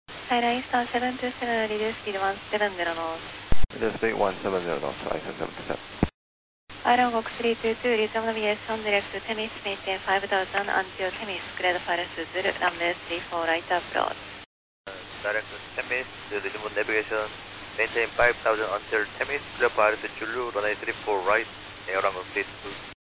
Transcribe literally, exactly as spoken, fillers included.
Skyline Star seven two seven, reduce speed one seven zero knots. Reduce speed one seven zero knots, I S seven two seven. Island Gok three two two, resume navigation direct to Temis, maintain five thousand until Temis, clear the fire Suzu, runway three four right approach. Direct to Temis, resume navigation, maintain five thousand until Temis, clear fire to Zulu, runway three four right, air runway three two.